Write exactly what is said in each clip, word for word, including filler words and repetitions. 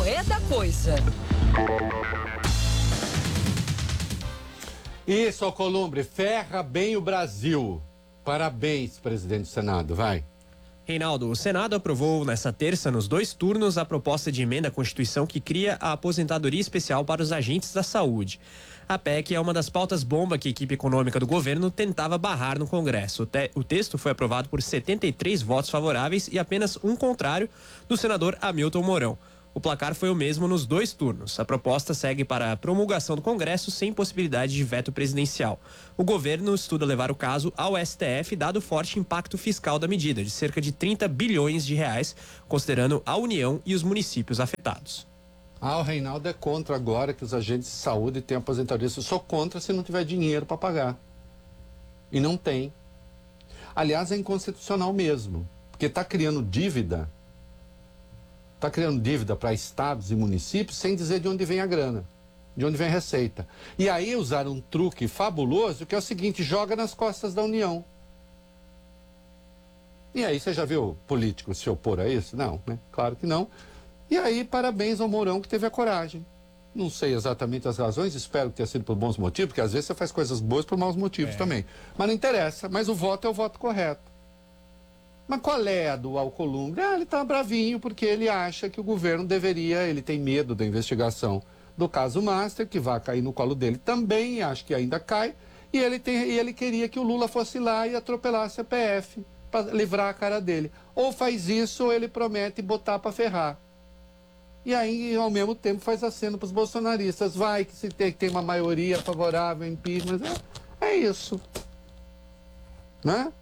É da coisa. Isso, Alcolumbre, ferra bem o Brasil. Parabéns, presidente do Senado, vai. Reinaldo, o Senado aprovou nesta terça, nos dois turnos, a proposta de emenda à Constituição que cria a aposentadoria especial para os agentes da saúde. A P E C é uma das pautas bomba que a equipe econômica do governo tentava barrar no Congresso. O, te o texto foi aprovado por setenta e três votos favoráveis e apenas um contrário, do senador Hamilton Mourão. O placar foi o mesmo nos dois turnos. A proposta segue para a promulgação do Congresso sem possibilidade de veto presidencial. O governo estuda levar o caso ao S T F, dado o forte impacto fiscal da medida, de cerca de trinta bilhões de reais, considerando a União e os municípios afetados. Ah, o Reinaldo é contra agora que os agentes de saúde tenham aposentadoria. Eu sou contra se não tiver dinheiro para pagar. E não tem. Aliás, é inconstitucional mesmo, porque está criando dívida, está criando dívida para estados e municípios sem dizer de onde vem a grana, de onde vem a receita. E aí usaram um truque fabuloso, que é o seguinte: joga nas costas da União. E aí, você já viu político se opor a isso? Não, né? Claro que não. E aí, parabéns ao Mourão, que teve a coragem. Não sei exatamente as razões, espero que tenha sido por bons motivos, porque às vezes você faz coisas boas por maus motivos é. também. Mas não interessa, mas o voto é o voto correto. Mas qual é a do Alcolumbre? Ah, ele tá bravinho porque ele acha que o governo deveria, ele tem medo da investigação do caso Master, que vai cair no colo dele também, e acho que ainda cai, e ele, tem, e ele queria que o Lula fosse lá e atropelar a C P F para livrar a cara dele. Ou faz isso, ou ele promete botar para ferrar. E aí, ao mesmo tempo, faz aceno para os bolsonaristas. Vai que se tem, tem uma maioria favorável ao impeachment. É, é isso. Né?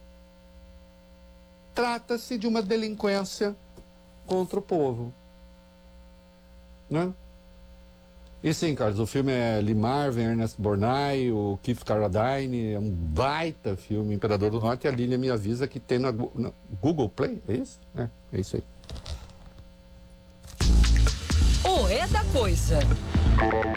Trata-se de uma delinquência contra o povo. Né? E sim, Carlos, o filme é Lee Marvin, Ernest Borgnine, o Keith Carradine, é um baita filme, Imperador do Norte, e a Lília me avisa que tem na, na Google Play, é isso? É, é isso aí. O É da Coisa.